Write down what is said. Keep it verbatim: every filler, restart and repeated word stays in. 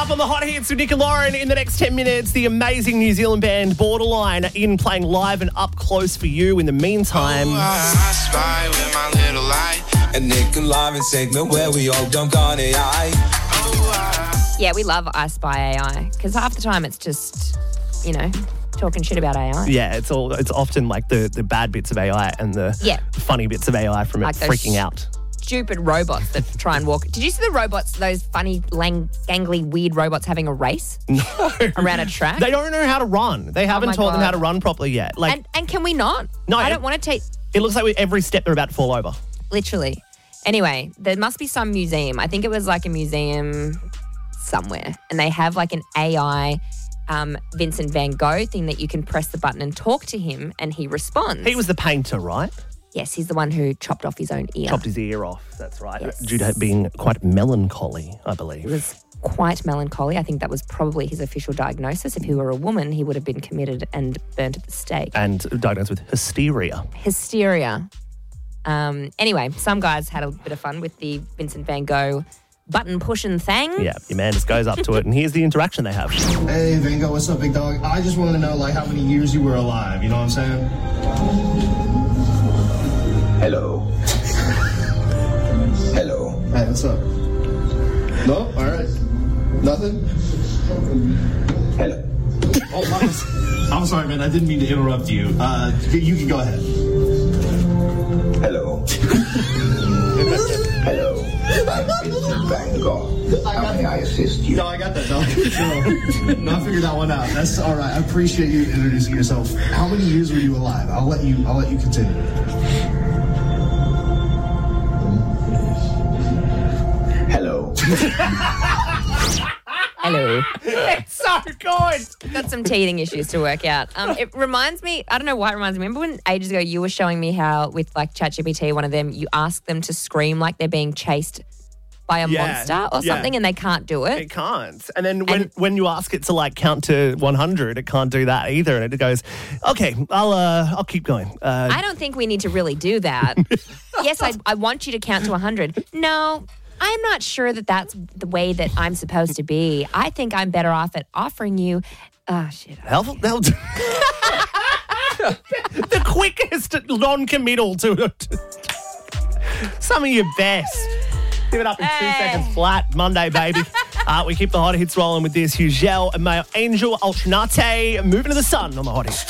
up on the Hot Hits with Nick and Lauren. In the next ten minutes, the amazing New Zealand band Borderline in playing live and up close for you. In the meantime... Oh, I spy with my little light. And Nick and Lauren segment where we all dunk on A I. Oh, I... Yeah, we love I Spy A I because half the time it's just, you know, talking shit about A I. Yeah, it's all. It's often like the, the bad bits of A I and the Yeah. funny bits of A I from Like it those freaking sh- out. Stupid robots that try and walk. Did you see the robots, those funny, lang- gangly, weird robots having a race No. around a track? They don't know how to run. They haven't my taught them how God. to run properly yet. Like and, and can we not? No, I it- don't want to take... It looks like with every step they're about to fall over. Literally. Anyway, there must be some museum. I think it was like a museum somewhere. And they have like an A I um, Vincent van Gogh thing that you can press the button and talk to him and he responds. He was the painter, right? Yes, he's the one who chopped off his own ear. Chopped his ear off. That's right. Yes. Due to being quite melancholy, I believe. He was quite melancholy. I think that was probably his official diagnosis. If he were a woman, he would have been committed and burnt at the stake. And diagnosed with hysteria. Hysteria. Um, anyway, some guys had a bit of fun with the Vincent van Gogh button pushing thing. Yeah, your man just goes up to it and here's the interaction they have. Hey, Vango, what's up, big dog? I just want to know, like, how many years you were alive, you know what I'm saying? Hello. Hello. Hey, what's up? No? All right. Nothing? Hello. Oh, my, I'm sorry, man. I didn't mean to interrupt you. Uh, you, you can go ahead. Hello. Hello. I'm Vincent van Gogh. How may I assist you? No, I got that, dog. No, no, I figured that one out. That's all right. I appreciate you introducing yourself. How many years were you alive? I'll let you. I'll let you continue. Hello. Hello. It's so good. Got some teething issues to work out. Um, it reminds me, I don't know why it reminds me. Remember when ages ago you were showing me how with like ChatGPT, one of them, you ask them to scream like they're being chased by a Yeah, monster or yeah. something and they can't do it. It can't. And then when, And- when you ask it to like count to one hundred, it can't do that either. And it goes, okay, I'll uh, I'll keep going. Uh, I don't think we need to really do that. Yes, I, I want you to count to one hundred. No, I'm not sure that that's the way that I'm supposed to be. I think I'm better off at offering you. Oh, shit. Help, help. The quickest non-committal to some of your best. Give it up in two Hey. seconds flat. Monday, baby. uh, we keep the hot hits rolling with this. Hugel and Mayo Angel Alternate. Moving to the sun on the hot hits.